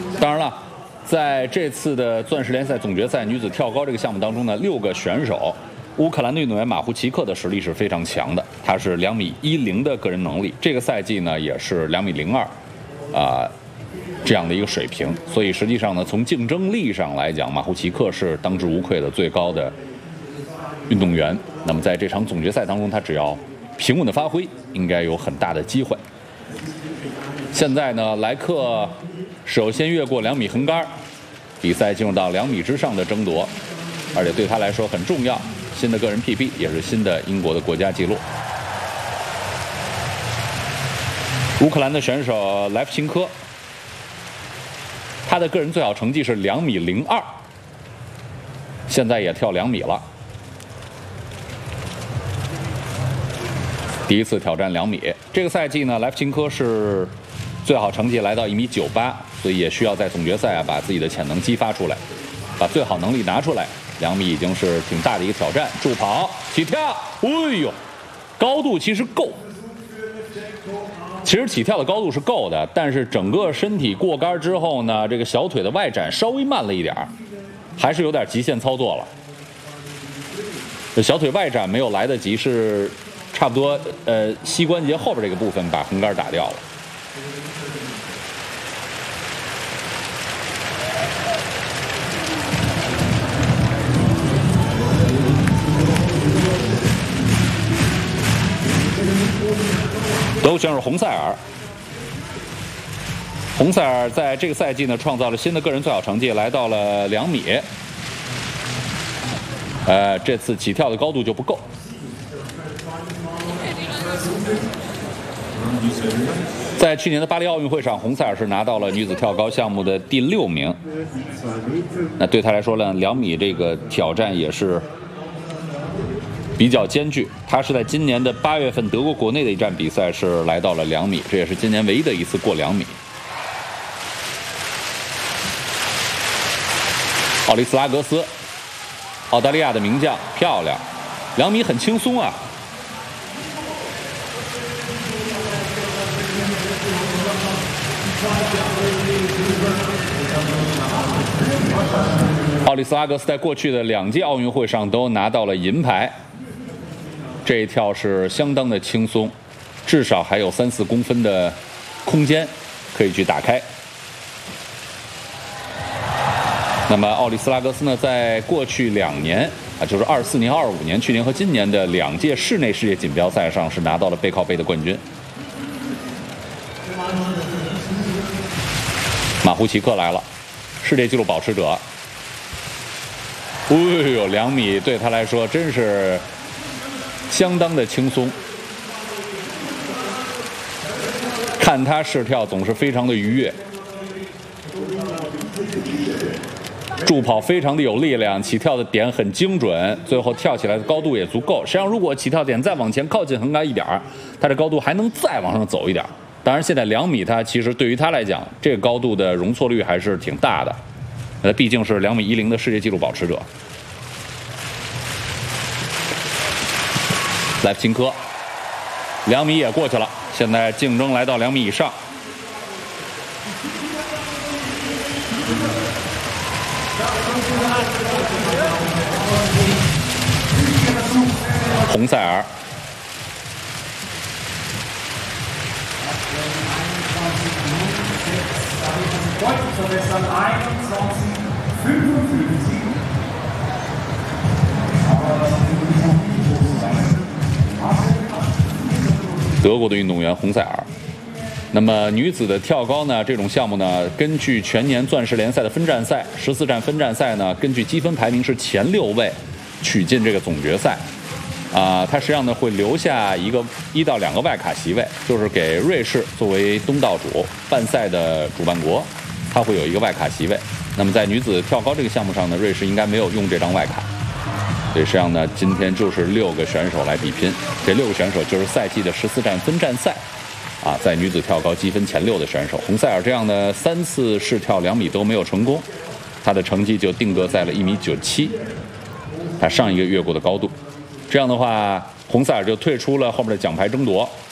当然了，在这次的钻石联赛总决赛女子跳高这个项目当中呢，6个选手，乌克兰的运动员马胡奇克的实力是非常强的，他是2.10米的个人能力，这个赛季呢也是2.02米，这样的一个水平。所以实际上呢，从竞争力上来讲，马胡奇克是当之无愧的最高的运动员。那么在这场总决赛当中，他只要平稳的发挥，应该有很大的机会。现在呢，莱克首先越过2米横杆，比赛进入到2米之上的争夺，而且对他来说很重要，新的个人 PB 也是新的英国的国家纪录。乌克兰的选手莱夫钦科，他的个人最好成绩是2.02米，现在也跳2米了。第一次挑战2米。这个赛季呢，莱夫钦科是最好成绩来到1.98米，所以也需要在总决赛把自己的潜能激发出来，把最好能力拿出来。2米已经是挺大的一个挑战。助跑、起跳，哎呦，高度其实够。其实起跳的高度是够的，但是整个身体过杆之后呢，这个小腿的外展稍微慢了一点，还是有点极限操作了。这小腿外展没有来得及，是差不多膝关节后边这个部分把横杆打掉了。德国选手洪塞尔，洪塞尔在这个赛季呢创造了新的个人最好成绩，来到了2米。这次起跳的高度就不够。在去年的巴黎奥运会上，洪塞尔是拿到了女子跳高项目的第6名。那对他来说呢，2米这个挑战也是比较艰巨。他是在今年的8月份德国国内的一站比赛是来到了2米，这也是今年唯一的一次过2米。奥利斯拉格斯，澳大利亚的名将，漂亮，2米很轻松啊。奥利斯拉格斯在过去的2届奥运会上都拿到了银牌，这一跳是相当的轻松，至少还有3-4公分的空间可以去打开。那么奥利斯拉格斯呢，在过去2年就是24年、25年，去年和今年的2届室内世界锦标赛上是拿到了背靠背的冠军。马胡奇克来了，世界纪录保持者。哎呦，2米对他来说真是相当的轻松，看他试跳总是非常的愉悦，助跑非常的有力量，起跳的点很精准，最后跳起来的高度也足够。实际上，如果起跳点再往前靠近横杆一点，他的高度还能再往上走一点。当然，现在2米，他其实对于他来讲，这个高度的容错率还是挺大的。毕竟是2.10米的世界纪录保持者。莱夫钦科2米也过去了，现在竞争来到2米以上。洪塞尔。德国的运动员洪塞尔。那么女子的跳高呢，这种项目呢，根据全年钻石联赛的分站赛14站分站赛呢，根据积分排名是前6位取进这个总决赛。它实际上呢会留下1到2个外卡席位，就是给瑞士作为东道主办赛的主办国，它会有1个外卡席位。那么在女子跳高这个项目上呢，瑞士应该没有用这张外卡。所以实际上呢，今天就是6个选手来比拼，这6个选手就是赛季的14站分站赛，在女子跳高积分前6的选手。洪塞尔这样的3次试跳2米都没有成功，他的成绩就定格在了1.97米，他上一个越过的高度。这样的话，洪塞尔就退出了后面的奖牌争夺。